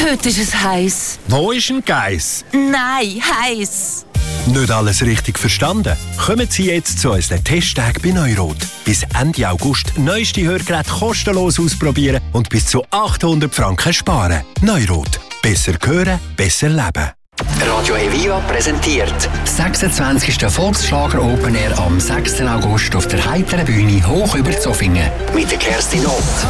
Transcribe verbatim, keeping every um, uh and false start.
Heute ist es heiß. Wo ist ein Geiss? Nein, heiß. Nicht alles richtig verstanden? Kommen Sie jetzt zu unseren Testtagen bei Neurot. Bis Ende August neueste Hörgeräte kostenlos ausprobieren und bis zu achthundert Franken sparen. Neurot. Besser hören, besser leben. Radio Evia präsentiert sechsundzwanzigsten Volksschlager Open Air am sechsten August auf der heiteren Bühne hoch über Zofingen mit der Kerstin Ott.